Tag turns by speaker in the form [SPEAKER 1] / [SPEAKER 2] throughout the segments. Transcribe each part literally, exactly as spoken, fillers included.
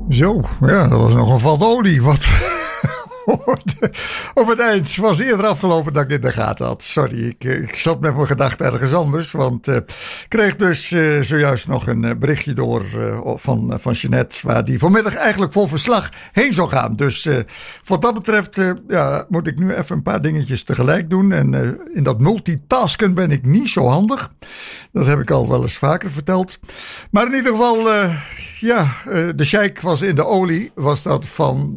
[SPEAKER 1] Zo, ja, dat was nog een vat olie. Wat op het eind was eerder afgelopen dan ik in de gaten had. Sorry, ik, ik zat met mijn gedachten ergens anders. Want ik uh, kreeg dus uh, zojuist nog een uh, berichtje door uh, van, uh, van Jeanette. Waar die vanmiddag eigenlijk voor verslag heen zou gaan. Dus uh, wat dat betreft uh, ja, moet ik nu even een paar dingetjes tegelijk doen. En uh, in dat multitasken ben ik niet zo handig. Dat heb ik al wel eens vaker verteld. Maar in ieder geval, uh, ja, uh, de sheik was in de olie. Was dat van...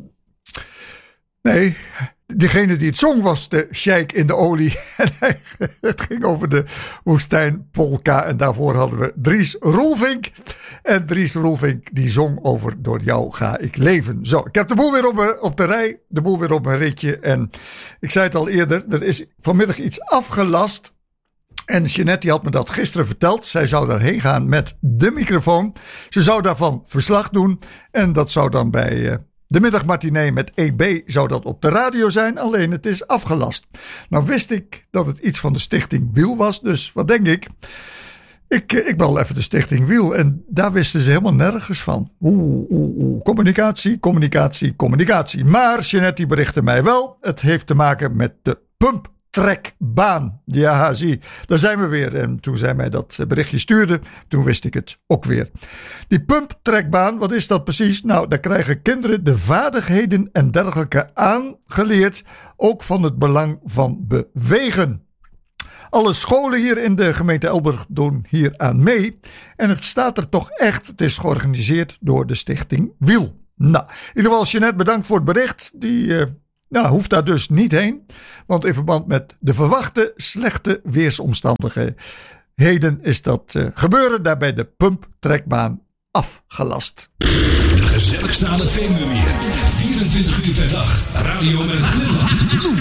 [SPEAKER 1] Nee, degene die het zong was de sheik in de olie. En hij, het ging over de woestijnpolka. En daarvoor hadden we Dries Roelvink. En Dries Roelvink die zong over Door jou ga ik leven. Zo, ik heb de boel weer op, op de rij. De boel weer op mijn ritje. En ik zei het al eerder, er is vanmiddag iets afgelast. En Jeanette had me dat gisteren verteld. Zij zou daarheen gaan met de microfoon. Ze zou daarvan verslag doen. En dat zou dan bij... Uh, De middagmatinee met E B zou dat op de radio zijn, alleen het is afgelast. Nou wist ik dat het iets van de Stichting Wiel was, dus wat denk ik? Ik, ik bel even de Stichting Wiel en daar wisten ze helemaal nergens van. Oeh, oeh, oeh, communicatie, communicatie, communicatie. Maar Jeanette berichtte mij wel, het heeft te maken met de pumptrekbaan. Ja, zie, daar zijn we weer. En toen zij mij dat berichtje stuurde, toen wist ik het ook weer. Die pumptrekbaan, wat is dat precies? Nou, daar krijgen kinderen de vaardigheden en dergelijke aangeleerd, ook van het belang van bewegen. Alle scholen hier in de gemeente Elburg doen hier aan mee. En het staat er toch echt, het is georganiseerd door de Stichting Wiel. Nou, in ieder geval Jeanette bedankt voor het bericht. Die... Uh, Nou, hoeft daar dus niet heen, want in verband met de verwachte slechte weersomstandigheden is dat uh, gebeuren daar bij de pumptrekbaan afgelast.
[SPEAKER 2] De gezelligste aan het Veluwemeer. vierentwintig uur per dag. Radio met een glimlach.